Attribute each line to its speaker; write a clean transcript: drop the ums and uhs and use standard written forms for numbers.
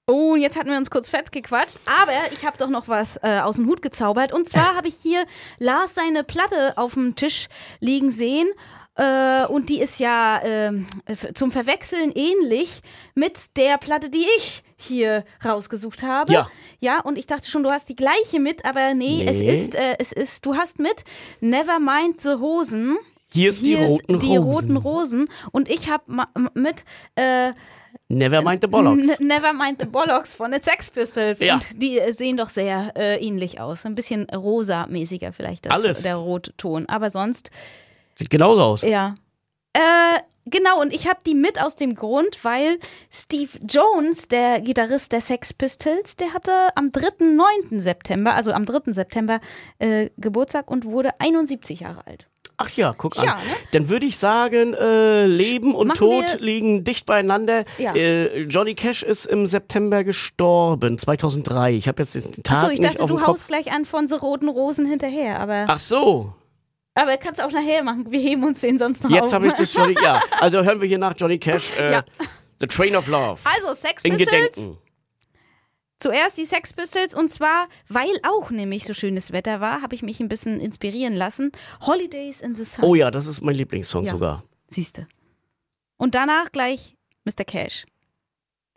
Speaker 1: Oh, und jetzt hatten wir uns kurz fett gequatscht, aber ich habe doch noch was aus dem Hut gezaubert. Und zwar habe ich hier Lars seine Platte auf dem Tisch liegen sehen. Und die ist ja zum Verwechseln ähnlich mit der Platte, die ich hier rausgesucht habe.
Speaker 2: Ja.
Speaker 1: Ja, und ich dachte schon, du hast die gleiche mit, aber nee. Es ist, du hast mit Nevermind the Hosen.
Speaker 2: Hier ist die
Speaker 1: roten Rosen. Und ich habe mit
Speaker 2: Nevermind the Bollocks.
Speaker 1: Nevermind the Bollocks von den Sex Pistols.
Speaker 2: Ja.
Speaker 1: Und die sehen doch sehr ähnlich aus. Ein bisschen rosa-mäßiger vielleicht der Rotton. Aber sonst...
Speaker 2: Sieht genauso aus.
Speaker 1: Ja. Genau, und ich habe die mit aus dem Grund, weil Steve Jones, der Gitarrist der Sex Pistols, der hatte am 3. September Geburtstag und wurde 71 Jahre alt.
Speaker 2: Ach ja, guck an.
Speaker 1: Ja, ne?
Speaker 2: Dann würde ich sagen, Leben und Tod liegen dicht beieinander.
Speaker 1: Ja.
Speaker 2: Johnny Cash ist im September gestorben, 2003. Ich habe jetzt den Tag
Speaker 1: Achso, ich
Speaker 2: nicht
Speaker 1: dachte,
Speaker 2: auf dem
Speaker 1: du
Speaker 2: Kopf.
Speaker 1: haust gleich an von so roten Rosen hinterher, aber...
Speaker 2: Ach so.
Speaker 1: Aber kannst du auch nachher machen, wir heben uns den sonst noch
Speaker 2: Jetzt
Speaker 1: auf.
Speaker 2: habe ich das Johnny, ja. Also hören wir hier nach Johnny Cash,
Speaker 1: Ja.
Speaker 2: The Train of Love.
Speaker 1: Also Sex
Speaker 2: In
Speaker 1: Pistols.
Speaker 2: Gedenken.
Speaker 1: Zuerst die Sex Pistols und zwar, weil auch nämlich so schönes Wetter war, habe ich mich ein bisschen inspirieren lassen. Holidays in the Sun.
Speaker 2: Oh ja, das ist mein Lieblingssong
Speaker 1: Ja.
Speaker 2: sogar.
Speaker 1: Siehste. Und danach gleich Mr. Cash.